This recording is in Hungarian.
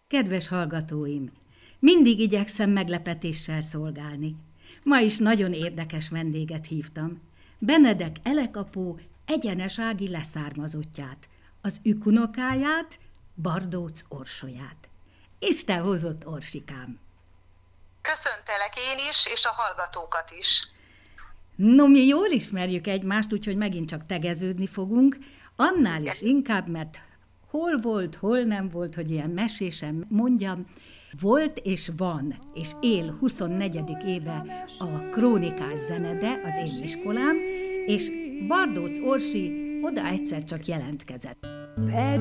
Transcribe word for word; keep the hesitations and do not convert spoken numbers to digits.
Kedves hallgatóim, mindig igyekszem meglepetéssel szolgálni. Ma is nagyon érdekes vendéget hívtam. Benedek Elekapó egyenes ági leszármazottját, az ükunokáját, Bardóc Orsolyát. Isten hozott, Orsikám! Köszöntelek én is, és a hallgatókat is. No, mi jól ismerjük egymást, úgyhogy megint csak tegeződni fogunk, annál is inkább, mert hol volt, hol nem volt, hogy ilyen mesésen mondjam, volt és van, és él huszonnegyedik éve a Krónikás Zenede, az én iskolám, és Bardóc Orsi oda egyszer csak jelentkezett.